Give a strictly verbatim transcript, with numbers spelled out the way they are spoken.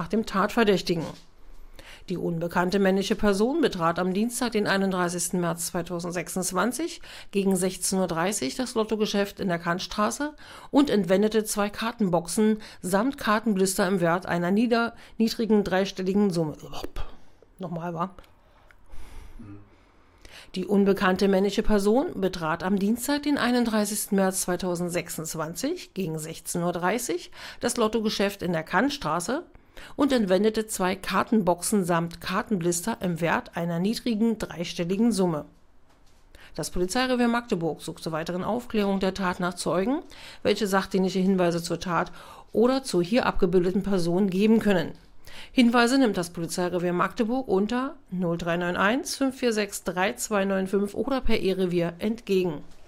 dem Tatverdächtigen. Die unbekannte männliche Person betrat am Dienstag, den einunddreißigsten März zweitausendsechsundzwanzig, gegen sechzehn Uhr dreißig das Lottogeschäft in der Kantstraße und entwendete zwei Kartenboxen samt Kartenblister im Wert einer nieder, niedrigen dreistelligen Summe. Nochmal, wa? Die unbekannte männliche Person betrat am Dienstag, den einunddreißigsten März zweitausendsechsundzwanzig, gegen sechzehn Uhr dreißig das Lottogeschäft in der Kantstraße und entwendete zwei Kartenboxen samt Kartenblister im Wert einer niedrigen dreistelligen Summe. Das Polizeirevier Magdeburg sucht zur weiteren Aufklärung der Tat nach Zeugen, welche sachdienliche Hinweise zur Tat oder zur hier abgebildeten Person geben können. Hinweise nimmt das Polizeirevier Magdeburg unter null drei neun eins fünf vier sechs drei zwei neun fünf oder per E-Revier entgegen.